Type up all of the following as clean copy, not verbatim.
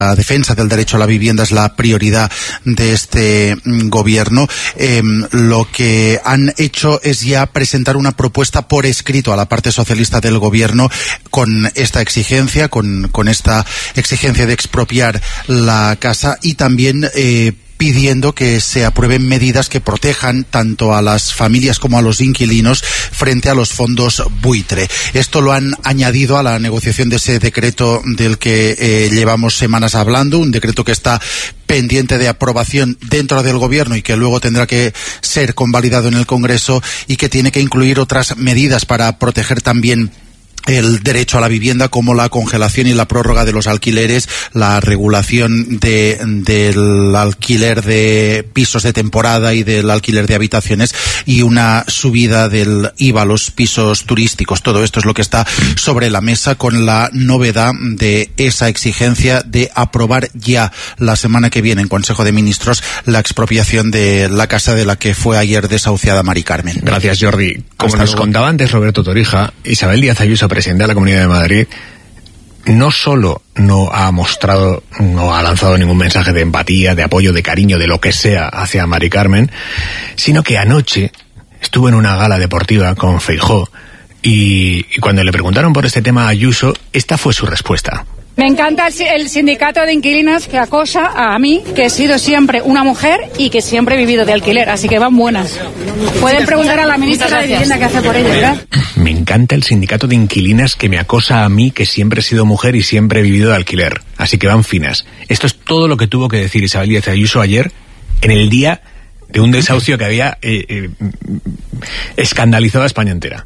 La defensa del derecho a la vivienda es la prioridad de este gobierno. Lo que han hecho es ya presentar una propuesta por escrito a la parte socialista del gobierno con esta exigencia, con esta exigencia de expropiar la casa y también pidiendo que se aprueben medidas que protejan tanto a las familias como a los inquilinos frente a los fondos buitre. Esto lo han añadido a la negociación de ese decreto del que llevamos semanas hablando, un decreto que está pendiente de aprobación dentro del gobierno y que luego tendrá que ser convalidado en el Congreso y que tiene que incluir otras medidas para proteger también el derecho a la vivienda, como la congelación y la prórroga de los alquileres, la regulación del alquiler de pisos de temporada y del alquiler de habitaciones y una subida del IVA a los pisos turísticos. Todo esto es lo que está sobre la mesa, con la novedad de esa exigencia de aprobar ya la semana que viene en Consejo de Ministros la expropiación de la casa de la que fue ayer desahuciada Mari Carmen. Gracias, Jordi. Como nos contaba antes Roberto Torija, Isabel Díaz Ayuso, presidenta de la Comunidad de Madrid, no solo no ha lanzado ningún mensaje de empatía, de apoyo, de cariño, de lo que sea hacia Mari Carmen, sino que anoche estuvo en una gala deportiva con Feijóo y cuando le preguntaron por este tema a Ayuso, esta fue su respuesta. Me encanta el sindicato de inquilinas que acosa a mí, que he sido siempre una mujer y que siempre he vivido de alquiler, así que van buenas. Pueden preguntar a la ministra de Vivienda qué hace por ello, ¿verdad? Me encanta el sindicato de inquilinas que me acosa a mí, que siempre he sido mujer y siempre he vivido de alquiler, así que van finas. Esto es todo lo que tuvo que decir Isabel Díaz Ayuso ayer, en el día de un desahucio que había escandalizado a España entera.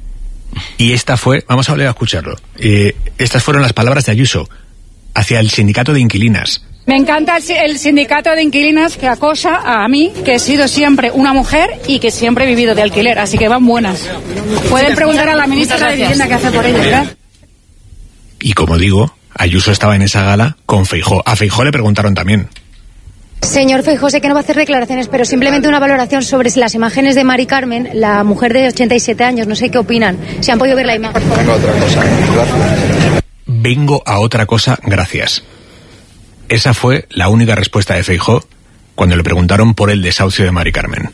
Y esta fue, vamos a volver a escucharlo, estas fueron las palabras de Ayuso hacia el sindicato de inquilinas. Me encanta el sindicato de inquilinas que acosa a mí, que he sido siempre una mujer y que siempre he vivido de alquiler, así que van buenas. Pueden preguntar a la ministra de Vivienda qué hace por ello, ¿verdad? Y como digo, Ayuso estaba en esa gala con Feijóo. A Feijóo le preguntaron también. Señor Feijóo, sé que no va a hacer declaraciones, pero simplemente una valoración sobre las imágenes de Mari Carmen, la mujer de 87 años, no sé qué opinan. Si han podido ver la imagen. Vengo a otra cosa, gracias. Vengo a otra cosa, gracias. Esa fue la única respuesta de Feijóo cuando le preguntaron por el desahucio de Mari Carmen.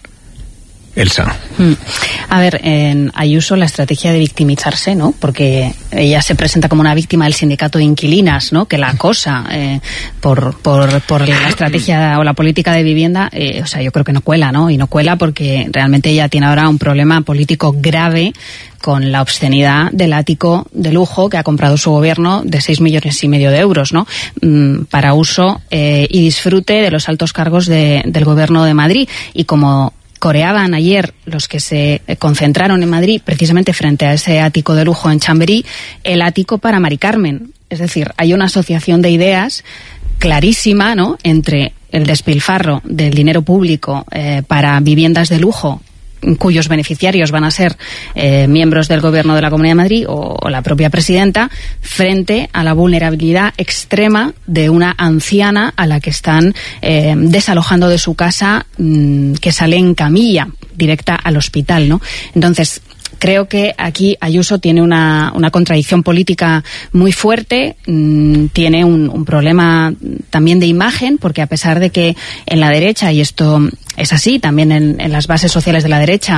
Elsa. A ver, en Ayuso la estrategia de victimizarse, ¿no? Porque ella se presenta como una víctima del sindicato de inquilinas, ¿no? Que la acosa por la estrategia o la política de vivienda, o sea, yo creo que no cuela, ¿no? Y no cuela porque realmente ella tiene ahora un problema político grave con la obscenidad del ático de lujo que ha comprado su gobierno de 6,5 millones de euros, ¿no? Para uso y disfrute de los altos cargos del gobierno de Madrid. Y como coreaban ayer los que se concentraron en Madrid precisamente frente a ese ático de lujo en Chamberí, el ático para Mari Carmen. Es decir, hay una asociación de ideas clarísima, ¿no?, entre el despilfarro del dinero público para viviendas de lujo, cuyos beneficiarios van a ser miembros del gobierno de la Comunidad de Madrid o la propia presidenta, frente a la vulnerabilidad extrema de una anciana a la que están desalojando de su casa, que sale en camilla directa al hospital, ¿no? Entonces, creo que aquí Ayuso tiene una contradicción política muy fuerte, tiene un problema también de imagen, porque a pesar de que en la derecha, y esto es así, también en las bases sociales de la derecha,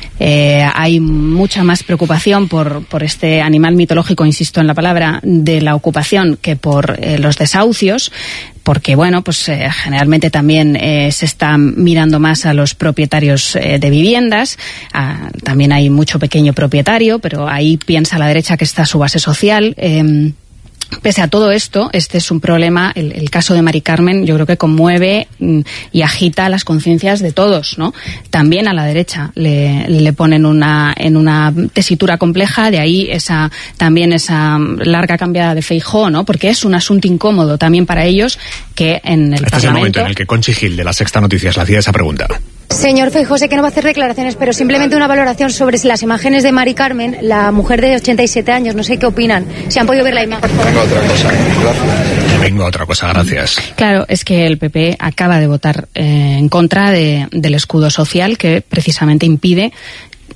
hay mucha más preocupación por este animal mitológico, insisto en la palabra, de la ocupación que por los desahucios, porque bueno, pues generalmente también se está mirando más a los propietarios de viviendas, también hay mucho pequeño propietario, pero ahí piensa la derecha que está su base social. Pese a todo esto, este es un problema, el caso de Mari Carmen, yo creo que conmueve y agita las conciencias de todos, ¿no? También a la derecha le ponen en una tesitura compleja, de ahí también esa larga cambiada de Feijóo, ¿no? Porque es un asunto incómodo también para ellos que en el Parlamento... Este es el momento en el que Conchi Gil, de La Sexta Noticias, le hacía esa pregunta. Señor Feijóo, sé que no va a hacer declaraciones, pero simplemente una valoración sobre las imágenes de Mari Carmen, la mujer de 87 años, no sé qué opinan. Si han podido ver la imagen. Vengo a otra cosa, gracias. Vengo a otra cosa, gracias. Claro, es que el PP acaba de votar en contra del escudo social que precisamente impide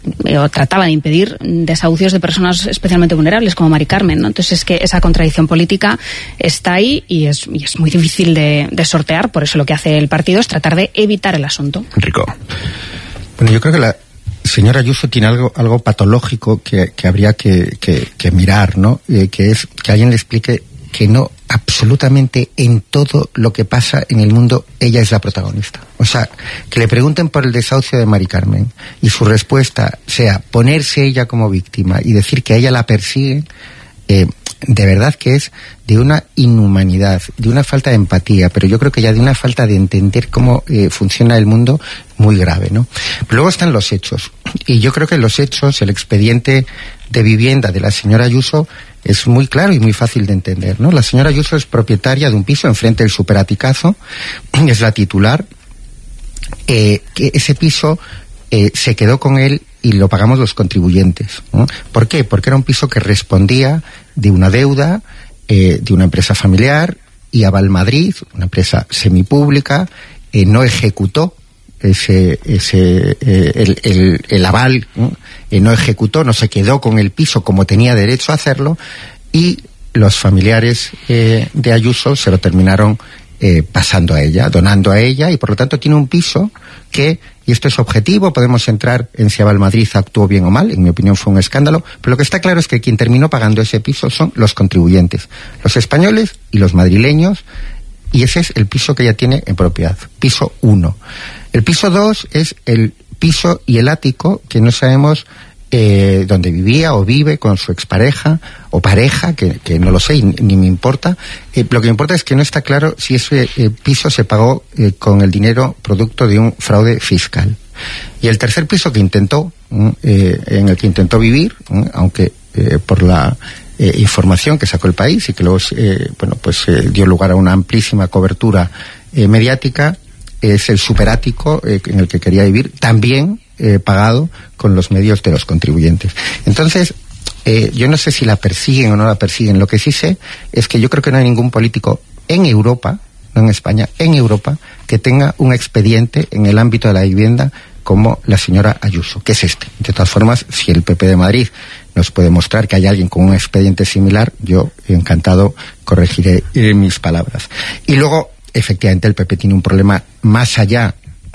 o trataba de impedir desahucios de personas especialmente vulnerables como Mari Carmen, ¿no? Entonces es que esa contradicción política está ahí y es muy difícil de sortear. Por eso lo que hace el partido es tratar de evitar el asunto. Rico. Bueno, yo creo que la señora Ayuso tiene algo patológico que habría que mirar, ¿no? Que es que alguien le explique que no, absolutamente en todo lo que pasa en el mundo, ella es la protagonista. O sea, que le pregunten por el desahucio de Mari Carmen y su respuesta sea ponerse ella como víctima y decir que a ella la persiguen, de verdad que es de una inhumanidad, de una falta de empatía, pero yo creo que ya de una falta de entender cómo funciona el mundo muy grave, ¿no? Pero luego están los hechos, y yo creo que los hechos, el expediente de vivienda de la señora Ayuso es muy claro y muy fácil de entender, ¿no? La señora Ayuso es propietaria de un piso enfrente del Superaticazo, es la titular, que ese piso se quedó con él y lo pagamos los contribuyentes, ¿no? ¿Por qué? Porque era un piso que respondía de una deuda de una empresa familiar, y Aval Madrid, una empresa semipública, no ejecutó el aval, ¿no? No ejecutó, no se quedó con el piso como tenía derecho a hacerlo, y los familiares de Ayuso se lo terminaron pasando a ella, donando a ella, y por lo tanto tiene un piso que, y esto es objetivo, podemos entrar en si Aval Madrid actuó bien o mal, en mi opinión fue un escándalo, pero lo que está claro es que quien terminó pagando ese piso son los contribuyentes, los españoles y los madrileños, y ese es el piso que ella tiene en propiedad, piso 1. El piso 2 es el piso y el ático que no sabemos donde vivía o vive con su expareja o pareja, que no lo sé y ni me importa. Lo que me importa es que no está claro si ese piso se pagó con el dinero producto de un fraude fiscal. Y el tercer piso que intentó, en el que intentó vivir, aunque por la información que sacó El País y que luego dio lugar a una amplísima cobertura mediática, es el superático en el que quería vivir, también pagado con los medios de los contribuyentes. Entonces, yo no sé si la persiguen o no la persiguen. Lo que sí sé es que yo creo que no hay ningún político en Europa, no en España, en Europa, que tenga un expediente en el ámbito de la vivienda como la señora Ayuso, que es este. De todas formas, si el PP de Madrid nos puede mostrar que hay alguien con un expediente similar, yo encantado corregiré mis palabras. Y luego, efectivamente, el PP tiene un problema más allá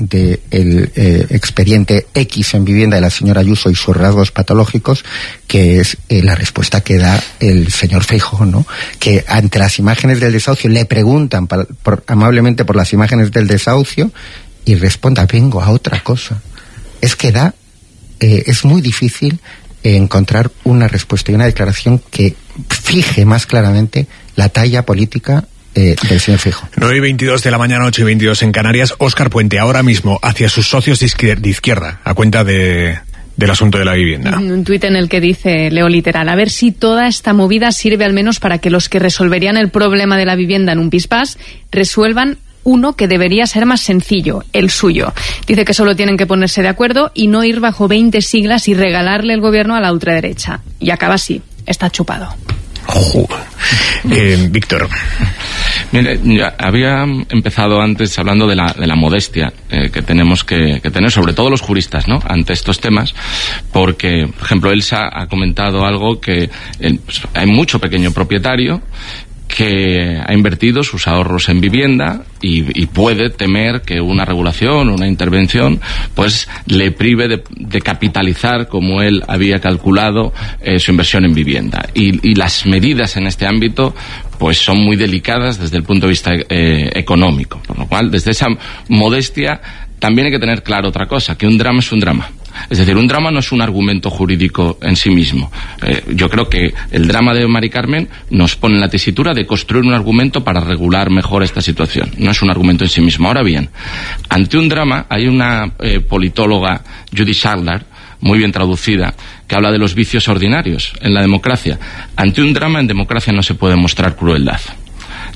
del expediente X en vivienda de la señora Ayuso y sus rasgos patológicos, que es la respuesta que da el señor Feijóo, ¿no? Que ante las imágenes del desahucio le preguntan amablemente por las imágenes del desahucio y responda, vengo a otra cosa. Es que es muy difícil encontrar una respuesta y una declaración que fije más claramente la talla política del señor Feijóo. 9:22 de la mañana, 8:22 en Canarias. Óscar Puente, ahora mismo hacia sus socios de izquierda, a cuenta del asunto de la vivienda. Un tuit en el que dice, leo literal, a ver si toda esta movida sirve al menos para que los que resolverían el problema de la vivienda en un pispás resuelvan uno que debería ser más sencillo, el suyo. Dice que solo tienen que ponerse de acuerdo y no ir bajo 20 siglas y regalarle el gobierno a la ultraderecha. Y acaba así, está chupado. Víctor. Mire, había empezado antes hablando de la modestia que tenemos que tener, sobre todo los juristas, ¿no?, ante estos temas, porque, por ejemplo, Elsa ha comentado algo que hay mucho pequeño propietario que ha invertido sus ahorros en vivienda y puede temer que una regulación o una intervención pues le prive de capitalizar como él había calculado su inversión en vivienda. Y las medidas en este ámbito pues son muy delicadas desde el punto de vista económico. Por lo cual, desde esa modestia también hay que tener claro otra cosa, que un drama es un drama. Es decir, un drama no es un argumento jurídico en sí mismo. Yo creo que el drama de Mari Carmen nos pone en la tesitura de construir un argumento para regular mejor esta situación. No es un argumento en sí mismo. Ahora bien, ante un drama hay una politóloga, Judith Shaldar, muy bien traducida, que habla de los vicios ordinarios en la democracia. Ante un drama, en democracia no se puede mostrar crueldad.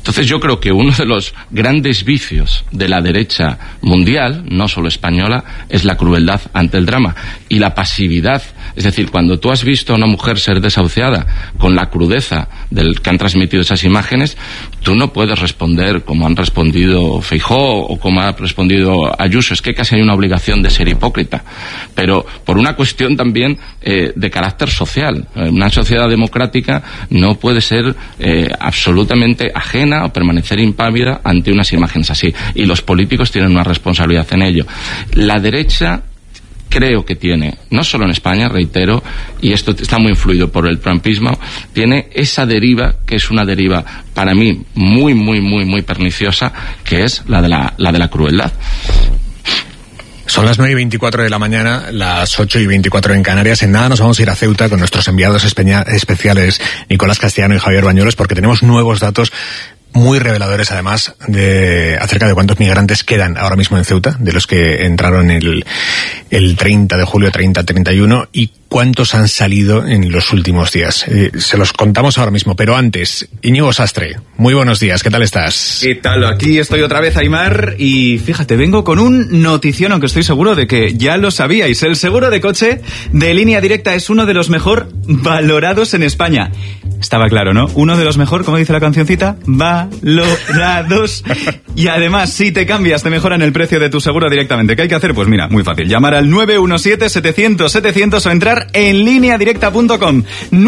Entonces yo creo que uno de los grandes vicios de la derecha mundial, no solo española, es la crueldad ante el drama y la pasividad. Es decir, cuando tú has visto a una mujer ser desahuciada con la crudeza del que han transmitido esas imágenes, tú no puedes responder como han respondido Feijóo o como ha respondido Ayuso. Es que casi hay una obligación de ser hipócrita, pero por una cuestión también de carácter social. Una sociedad democrática no puede ser absolutamente ajena o permanecer impávida ante unas imágenes así, y los políticos tienen una responsabilidad en ello. La derecha creo que tiene, no solo en España, reitero, y esto está muy influido por el trumpismo, tiene esa deriva, que es una deriva para mí muy perniciosa, que es la de la crueldad. Son las 9:24 de la mañana, las 8:24 en Canarias. En nada nos vamos a ir a Ceuta con nuestros enviados especiales Nicolás Castellano y Javier Bañuelos, porque tenemos nuevos datos muy reveladores, además, acerca de cuántos migrantes quedan ahora mismo en Ceuta, de los que entraron el 30 de julio, 30-31, y cuántos han salido en los últimos días. Se los contamos ahora mismo, pero antes, Íñigo Sastre, muy buenos días, ¿qué tal estás? ¿Qué tal? Aquí estoy otra vez, Aimar, y fíjate, vengo con un notición, aunque estoy seguro de que ya lo sabíais. El seguro de coche de Línea Directa es uno de los mejor valorados en España. Estaba claro, ¿no? Uno de los mejor, como dice la cancioncita, valorados. Y además, si te cambias, te mejoran el precio de tu seguro directamente. ¿Qué hay que hacer? Pues mira, muy fácil. Llamar al 917-700-700 o entrar en lineadirecta.com.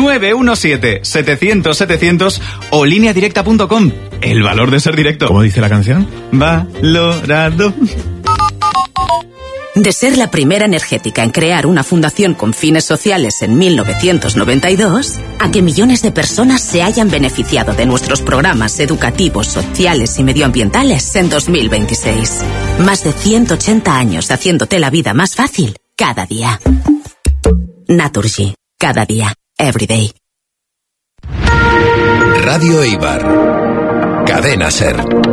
917-700-700 o lineadirecta.com. El valor de ser directo. ¿Cómo dice la canción? Valorado. De ser la primera energética en crear una fundación con fines sociales en 1992, a que millones de personas se hayan beneficiado de nuestros programas educativos, sociales y medioambientales en 2026. Más de 180 años haciéndote la vida más fácil cada día. Naturgy. Cada día. Everyday. Radio Eibar. Cadena SER.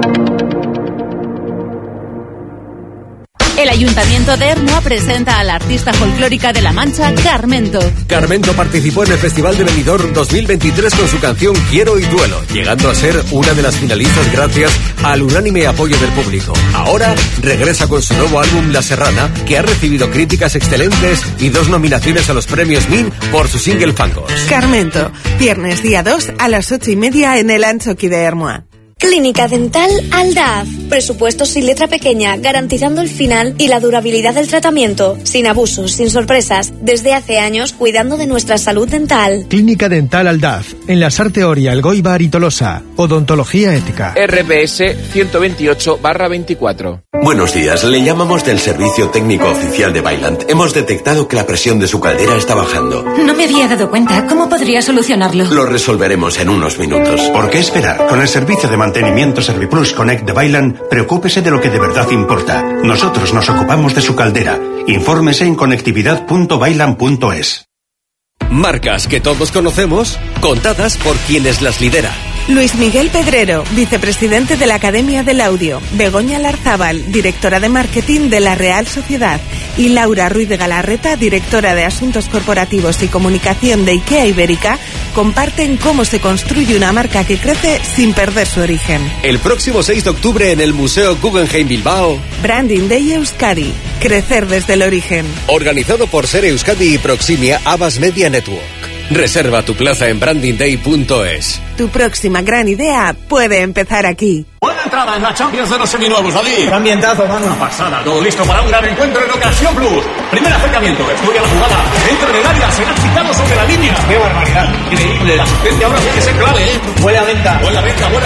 El Ayuntamiento de Ermua presenta a la artista folclórica de La Mancha, Carmento. Carmento participó en el Festival de Benidorm 2023 con su canción Quiero y Duelo, llegando a ser una de las finalistas gracias al unánime apoyo del público. Ahora regresa con su nuevo álbum La Serrana, que ha recibido críticas excelentes y 2 nominaciones a los premios MIN por su single Fangos. Carmento, viernes día 2 a las 8:30 en el Anchoqui de Ermua. Clínica Dental Aldaz. Presupuestos sin letra pequeña, garantizando el final y la durabilidad del tratamiento. Sin abusos, sin sorpresas. Desde hace años, cuidando de nuestra salud dental. Clínica Dental Aldaz. En la Sarteoria, Elgoibar y Tolosa. Odontología ética. RPS 128/24. Buenos días, le llamamos del Servicio Técnico Oficial de Vaillant. Hemos detectado que la presión de su caldera está bajando. No me había dado cuenta. ¿Cómo podría solucionarlo? Lo resolveremos en unos minutos. ¿Por qué esperar? Con el servicio de mantenimiento Serviplus Connect de Vaillant, preocúpese de lo que de verdad importa. Nosotros nos ocupamos de su caldera. Infórmese en conectividad.vaillant.es. Marcas que todos conocemos, contadas por quienes las lideran. Luis Miguel Pedrero, vicepresidente de la Academia del Audio, Begoña Larzábal, directora de marketing de la Real Sociedad, y Laura Ruiz de Galarreta, directora de Asuntos Corporativos y Comunicación de IKEA Ibérica, comparten cómo se construye una marca que crece sin perder su origen. El próximo 6 de octubre en el Museo Guggenheim Bilbao, Branding Day Euskadi, crecer desde el origen. Organizado por Ser Euskadi y Proximia Abbas Media Network. Reserva tu plaza en brandingday.es. Tu próxima gran idea puede empezar aquí. Buena entrada en la Champions de los seminuevos, David. ¡Qué ambientazo, mano! Una pasada, todo listo para un gran encuentro en Ocasión Plus. Primer acercamiento, estudia la jugada, dentro del área, será chicano sobre la línea. ¡Qué barbaridad! Increíble, la asistencia ahora tiene que ser clave, ¿eh? Buena venta, ojo.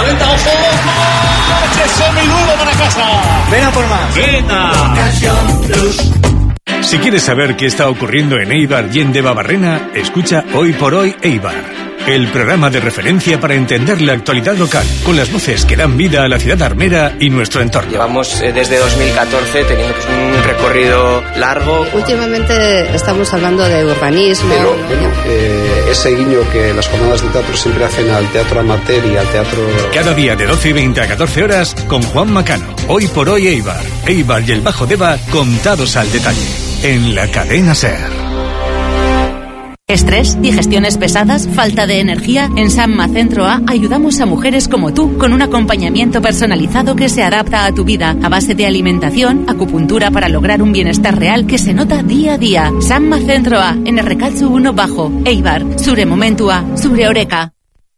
¡Coche semiduro para casa! ¡Ven a por más! ¡Venga! Ocasión Plus. Si quieres saber qué está ocurriendo en Eibar y en Debabarrena, escucha Hoy por Hoy Eibar, el programa de referencia para entender la actualidad local, con las voces que dan vida a la ciudad armera y nuestro entorno. Llevamos desde 2014 teniendo un recorrido largo. Últimamente estamos hablando de urbanismo. Pero bueno, ese guiño que las jornadas de teatro siempre hacen al teatro amateur y al teatro... Cada día de 12:20 a 14 horas con Juan Macano. Hoy por Hoy Eibar. Eibar y el Bajo Deba contados al detalle. En la cadena SER. ¿Estrés? ¿Digestiones pesadas? ¿Falta de energía? En Sanma Centro A ayudamos a mujeres como tú con un acompañamiento personalizado que se adapta a tu vida a base de alimentación, acupuntura para lograr un bienestar real que se nota día a día. Sanma Centro A, en el Recalzo 1 Bajo, Eibar, Zure Momentua, Zure Oreka.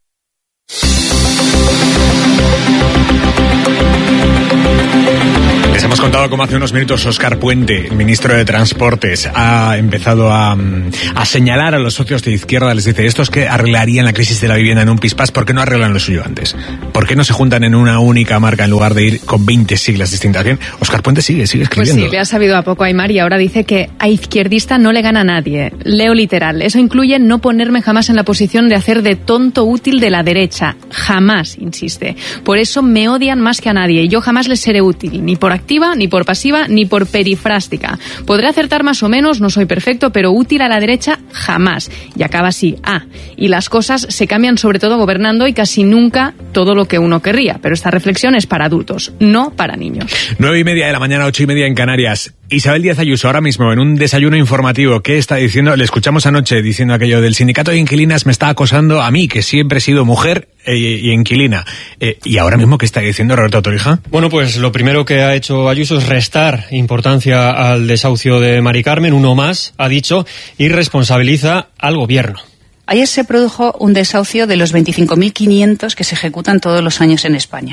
Les hemos contado cómo hace unos minutos Óscar Puente, el ministro de Transportes, ha empezado a señalar a los socios de izquierda, les dice, estos que arreglarían la crisis de la vivienda en un pispás, ¿por qué no arreglan lo suyo antes? ¿Por qué no se juntan en una única marca en lugar de ir con 20 siglas distintas? Bien, Óscar Puente sigue escribiendo. Pues sí, le ha sabido a poco a Aimar y ahora dice que a izquierdista no le gana nadie. Leo literal, eso incluye no ponerme jamás en la posición de hacer de tonto útil de la derecha. Jamás, insiste. Por eso me odian más que a nadie y yo jamás les seré útil, ni por activa, ni por pasiva, ni por perifrástica. Podré acertar más o menos, no soy perfecto, pero útil a la derecha jamás. Y acaba así. Y las cosas se cambian sobre todo gobernando y casi nunca todo lo que uno querría. Pero esta reflexión es para adultos, no para niños. 9:30 de la mañana, 8:30 en Canarias. Isabel Díaz Ayuso ahora mismo en un desayuno informativo. ¿Qué está diciendo? Le escuchamos anoche diciendo aquello del sindicato de inquilinas me está acosando a mí, que siempre he sido mujer y inquilina. ¿Y ahora mismo qué está diciendo Roberto Torija? Bueno, pues lo primero que ha hecho Ayuso es restar importancia al desahucio de Mari Carmen, uno más, ha dicho, y responsabiliza al gobierno. Ayer se produjo un desahucio de los 25.500 que se ejecutan todos los años en España,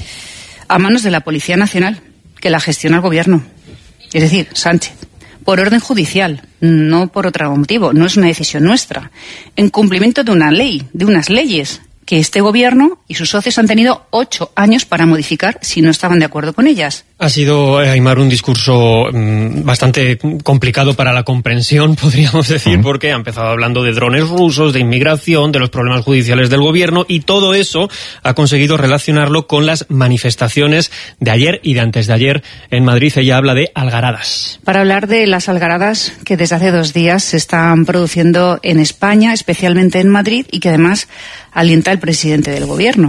a manos de la Policía Nacional, que la gestiona el gobierno, es decir, Sánchez, por orden judicial, no por otro motivo, no es una decisión nuestra, en cumplimiento de una ley, de unas leyes que este gobierno y sus socios han tenido 8 años para modificar si no estaban de acuerdo con ellas. Ha sido, Aimar, un discurso bastante complicado para la comprensión, podríamos decir, porque ha empezado hablando de drones rusos, de inmigración, de los problemas judiciales del gobierno, y todo eso ha conseguido relacionarlo con las manifestaciones de ayer y de antes de ayer en Madrid. Ella habla de algaradas. Para hablar de las algaradas que desde hace 2 días se están produciendo en España, especialmente en Madrid, y que además alienta el presidente del gobierno.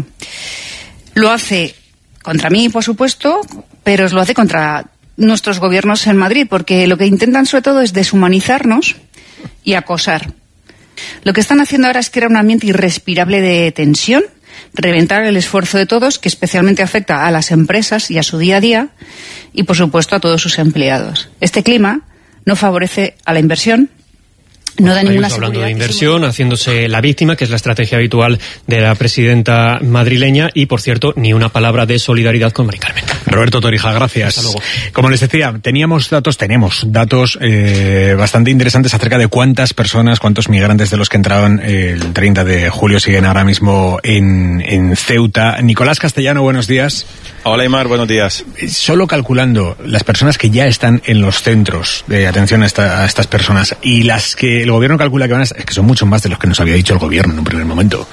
Lo hace contra mí, por supuesto, pero lo hace contra nuestros gobiernos en Madrid, porque lo que intentan sobre todo es deshumanizarnos y acosar. Lo que están haciendo ahora es crear un ambiente irrespirable de tensión, reventar el esfuerzo de todos, que especialmente afecta a las empresas y a su día a día, y por supuesto a todos sus empleados. Este clima no favorece a la inversión, no da ninguna seguridad. Hablando de inversión, haciéndose la víctima, que es la estrategia habitual de la presidenta madrileña, y por cierto, ni una palabra de solidaridad con Mari Carmen. Roberto Torija, gracias. Hasta luego. Como les decía, tenemos datos bastante interesantes acerca de cuántas personas, cuántos migrantes de los que entraban el 30 de julio siguen ahora mismo en Ceuta. Nicolás Castellano, buenos días. Hola, Aimar, buenos días. Solo calculando las personas que ya están en los centros de atención a estas personas y las que el gobierno calcula que van a estar, es que son mucho más de los que nos había dicho el gobierno en un primer momento.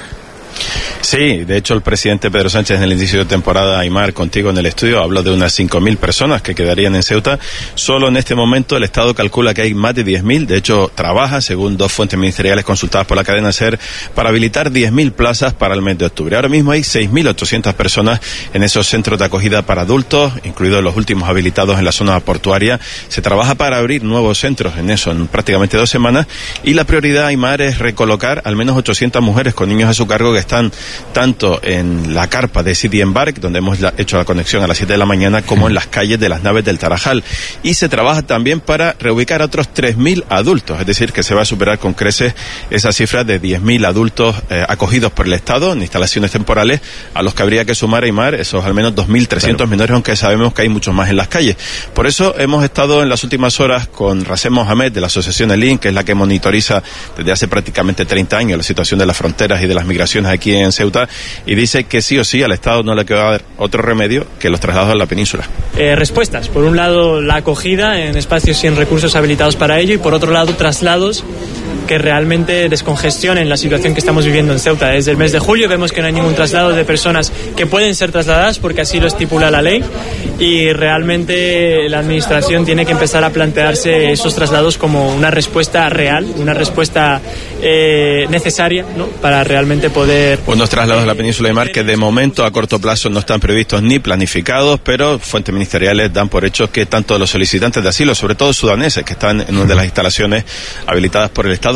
Sí, de hecho el presidente Pedro Sánchez en el inicio de temporada, Aimar, contigo en el estudio, habló de unas 5.000 personas que quedarían en Ceuta. Solo en este momento el Estado calcula que hay más de 10.000. De hecho, trabaja, según 2 fuentes ministeriales consultadas por la cadena SER, para habilitar 10.000 plazas para el mes de octubre. Ahora mismo hay 6.800 personas en esos centros de acogida para adultos, incluidos los últimos habilitados en la zona portuaria. Se trabaja para abrir nuevos centros en eso en prácticamente 2 semanas. Y la prioridad, Aimar, es recolocar al menos 800 mujeres con niños a su cargo que están tanto en la carpa de City Embark, donde hemos hecho la conexión a las 7 de la mañana, como en las calles de las naves del Tarajal. Y se trabaja también para reubicar a otros 3.000 adultos, es decir, que se va a superar con creces esa cifra de 10.000 adultos acogidos por el Estado en instalaciones temporales, a los que habría que sumar, Aimar, esos al menos 2.300 menores, aunque sabemos que hay muchos más en las calles. Por eso hemos estado en las últimas horas con Rasem Mohamed de la asociación ELIN, que es la que monitoriza desde hace prácticamente 30 años la situación de las fronteras y de las migraciones aquí en Ceuta, y dice que sí o sí al Estado no le queda dar otro remedio que los traslados a la península. Respuestas. Por un lado, la acogida en espacios sin recursos habilitados para ello, y por otro lado, traslados que realmente descongestionen la situación que estamos viviendo en Ceuta. Desde el mes de julio vemos que no hay ningún traslado de personas que pueden ser trasladadas porque así lo estipula la ley, y realmente la administración tiene que empezar a plantearse esos traslados como una respuesta real, una respuesta necesaria, ¿no?, para realmente poder... Unos traslados a la península de Mar que de momento a corto plazo no están previstos ni planificados, pero fuentes ministeriales dan por hecho que tanto los solicitantes de asilo, sobre todo sudaneses que están en una de las instalaciones habilitadas por el Estado,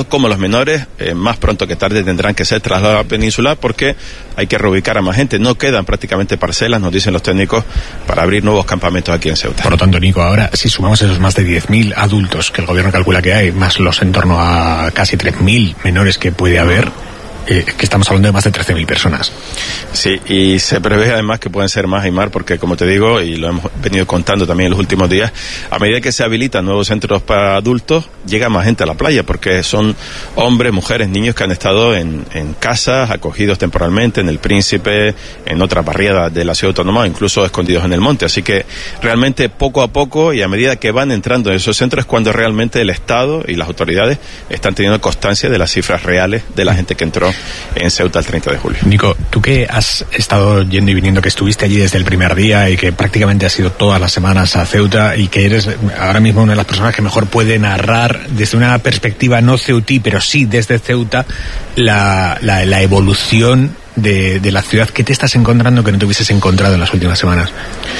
como los menores, más pronto que tarde tendrán que ser trasladados a la península porque hay que reubicar a más gente. No quedan prácticamente parcelas, nos dicen los técnicos, para abrir nuevos campamentos aquí en Ceuta. Por lo tanto, Nico, ahora si sumamos esos más de 10.000 adultos que el gobierno calcula que hay, más los en torno a casi 3.000 menores que puede haber, que estamos hablando de más de 13.000 personas. Sí, y se prevé además que pueden ser más, Aymar, porque como te digo, y lo hemos venido contando también en los últimos días, a medida que se habilitan nuevos centros para adultos, llega más gente a la playa, porque son hombres, mujeres, niños que han estado en casas, acogidos temporalmente, en El Príncipe, en otras barriadas de la ciudad autónoma, incluso escondidos en el monte. Así que realmente poco a poco y a medida que van entrando en esos centros es cuando realmente el Estado y las autoridades están teniendo constancia de las cifras reales de la gente que entró en Ceuta el 30 de julio. Nico, tú que has estado yendo y viniendo, que estuviste allí desde el primer día y que prácticamente has ido todas las semanas a Ceuta y que eres ahora mismo una de las personas que mejor puede narrar desde una perspectiva no ceutí, pero sí desde Ceuta, la evolución de la ciudad, ¿qué te estás encontrando que no te hubieses encontrado en las últimas semanas?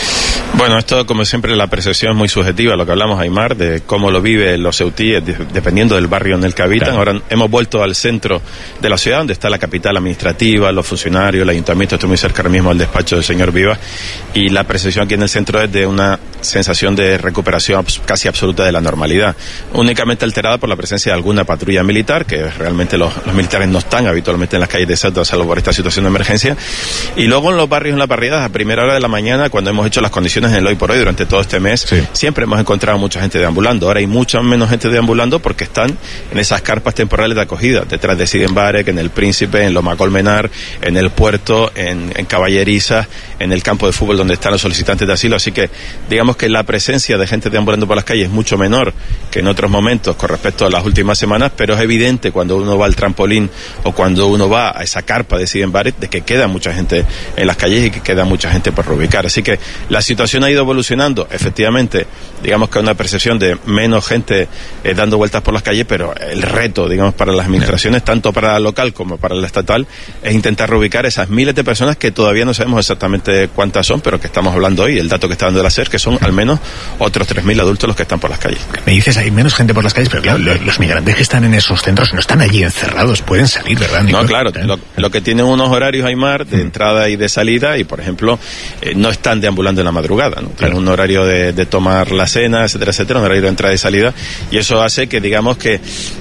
Bueno, esto como siempre la percepción es muy subjetiva, lo que hablamos, Aymar, de cómo lo viven los ceutíes dependiendo del barrio en el que habitan. Claro. Ahora hemos vuelto al centro de la ciudad, donde está la capital administrativa, los funcionarios, el ayuntamiento, estoy muy cerca ahora mismo del despacho del señor Vivas, y la percepción aquí en el centro es de una sensación de recuperación casi absoluta de la normalidad, únicamente alterada por la presencia de alguna patrulla militar, que realmente los militares no están habitualmente en las calles de Ceuta, salvo por esta situación de emergencia, y luego en los barrios, en las barriadas, a primera hora de la mañana, cuando hemos hecho las condiciones en el hoy por hoy durante todo este mes, sí, siempre hemos encontrado mucha gente deambulando. Ahora hay mucha menos gente deambulando porque están en esas carpas temporales de acogida, detrás de Sidi Barek, en El Príncipe, en Loma Colmenar, en el puerto, en Caballeriza, en el campo de fútbol donde están los solicitantes de asilo. Así que digamos que la presencia de gente deambulando por las calles es mucho menor que en otros momentos con respecto a las últimas semanas, pero es evidente cuando uno va al trampolín o cuando uno va a esa carpa de Sidi Barek de que queda mucha gente en las calles y que queda mucha gente por reubicar. Así que la situación ha ido evolucionando, efectivamente, digamos que una percepción de menos gente dando vueltas por las calles, pero el reto, digamos, para las administraciones, tanto para la local como para la estatal, es intentar reubicar esas miles de personas que todavía no sabemos exactamente cuántas son, pero que estamos hablando hoy, el dato que está dando la SER, que son al menos otros 3.000 adultos los que están por las calles. Me dices, hay menos gente por las calles, pero claro, los migrantes que están en esos centros no están allí encerrados, pueden salir, ¿verdad, Nico? No, claro, lo que tienen unos horarios, Aymar, de entrada y de salida, y por ejemplo, no están deambulando en la madrugada, ¿no? Tienen un horario de tomar la cena, etcétera, etcétera, un horario de entrada y salida, y eso hace que, digamos que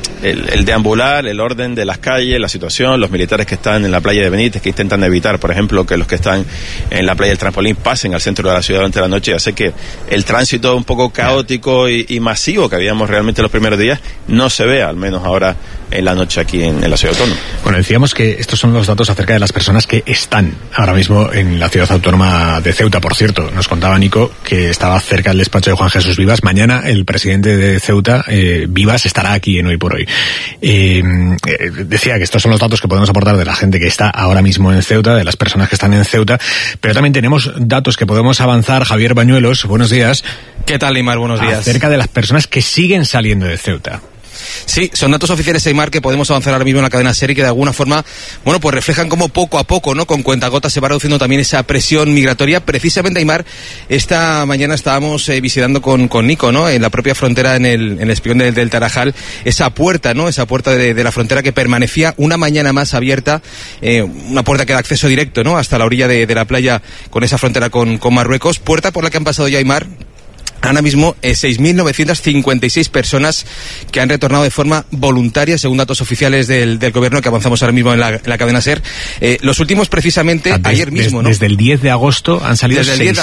el deambular, el orden de las calles, la situación, los militares que están en la playa de Benítez, que intentan evitar, por ejemplo, que los que están en la playa del Trampolín pasen al centro de la ciudad durante la noche, hace que el tránsito un poco caótico y masivo que habíamos realmente los primeros días no se vea, al menos ahora en la noche aquí en la ciudad autónoma. Bueno, decíamos que estos son los datos acerca de las personas que están ahora mismo en la ciudad autónoma de Ceuta. Por cierto, nos contaba Nico que estaba cerca del despacho de Juan Jesús Vivas. Mañana el presidente de Ceuta, Vivas, estará aquí en Hoy por Hoy. Decía que estos son los datos que podemos aportar de la gente que está ahora mismo en Ceuta, de las personas que están en Ceuta, pero también tenemos datos que podemos avanzar. Javier Bañuelos, buenos días. ¿Qué tal, Aymar? Buenos días. Acerca de las personas que siguen saliendo de Ceuta. Sí, son datos oficiales, Aymar, que podemos avanzar ahora mismo en la cadena SER y que de alguna forma, bueno, pues reflejan cómo poco a poco, ¿no? Con cuentagotas se va reduciendo también esa presión migratoria. Precisamente, Aymar, esta mañana estábamos visitando con Nico, ¿no? En la propia frontera, en el espigón del Tarajal, esa puerta, ¿no? Esa puerta de la frontera que permanecía una mañana más abierta, una puerta que da acceso directo, ¿no? Hasta la orilla de la playa con esa frontera con Marruecos, puerta por la que han pasado ya, Aymar, ahora mismo 6.956 personas que han retornado de forma voluntaria, según datos oficiales del gobierno que avanzamos ahora mismo en la cadena SER. Los últimos, precisamente, ayer mismo, ¿no? Desde el 10 de agosto han salido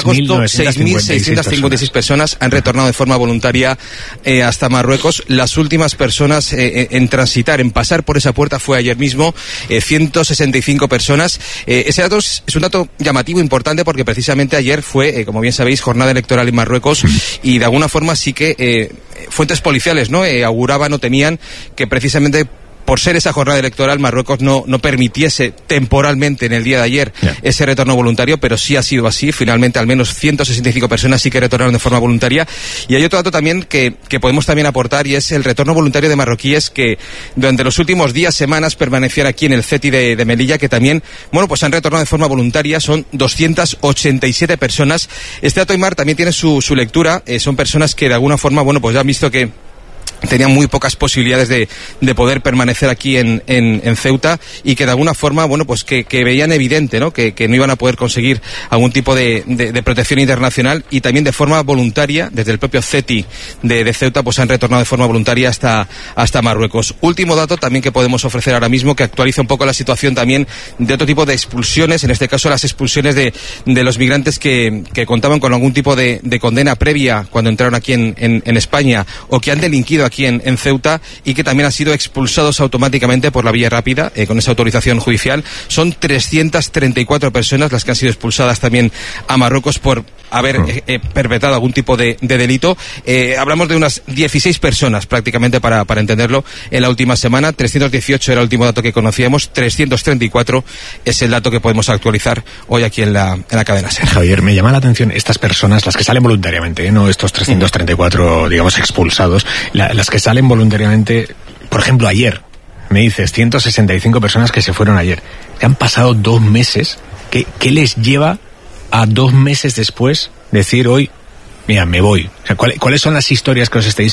6.656 personas han retornado de forma voluntaria hasta Marruecos. Las últimas personas en transitar, en pasar por esa puerta fue ayer mismo, 165 personas. Ese dato es un dato llamativo, importante, porque precisamente ayer fue, como bien sabéis, jornada electoral en Marruecos. Y de alguna forma sí que fuentes policiales, ¿no? Auguraban o temían que precisamente por ser esa jornada electoral, Marruecos no permitiese temporalmente en el día de ayer ese retorno voluntario, pero sí ha sido así. Finalmente, al menos 165 personas sí que retornaron de forma voluntaria. Y hay otro dato también que podemos también aportar, y es el retorno voluntario de marroquíes que durante los últimos días, semanas, permanecían aquí en el CETI de Melilla, que también, bueno, pues han retornado de forma voluntaria. Son 287 personas. Este dato, Aymar, también tiene su lectura. Son personas que de alguna forma, bueno, pues ya han visto que tenían muy pocas posibilidades de poder permanecer aquí en Ceuta, y que de alguna forma, bueno, pues que veían evidente, ¿no? Que no iban a poder conseguir algún tipo de protección internacional, y también de forma voluntaria, desde el propio CETI de Ceuta, pues han retornado de forma voluntaria hasta Marruecos. Último dato también que podemos ofrecer ahora mismo, que actualiza un poco la situación también de otro tipo de expulsiones, en este caso las expulsiones de los migrantes que contaban con algún tipo de condena previa cuando entraron aquí en España, o que han delinquido aquí en Ceuta, y que también han sido expulsados automáticamente por la vía rápida, con esa autorización judicial. Son 334 personas las que han sido expulsadas también a Marruecos por haber perpetrado algún tipo de delito. Hablamos de unas 16 personas prácticamente para entenderlo en la última semana. 318 era el último dato que conocíamos, 334 es el dato que podemos actualizar hoy aquí en la cadena SER. Javier, me llama la atención estas personas, las que salen voluntariamente, no estos 334, digamos, expulsados, las que salen voluntariamente. Por ejemplo, ayer, me dices, 165 personas que se fueron ayer. Que han pasado 2 meses. ¿Qué les lleva a 2 meses después decir hoy, mira, me voy? O sea, ¿cuáles son las historias que os estáis